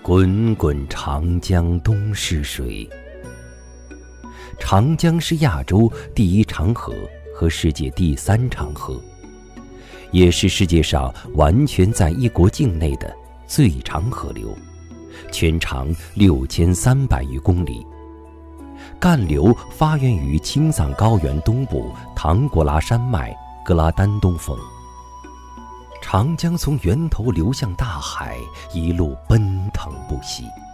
滚滚长江东逝水。长江是亚洲第一长河和世界第3长河，也是世界上完全在一国境内的最长河流，全长6300余公里。干流发源于青藏高原东部唐古拉山脉格拉丹东峰。长江从源头流向大海，一路奔腾不息。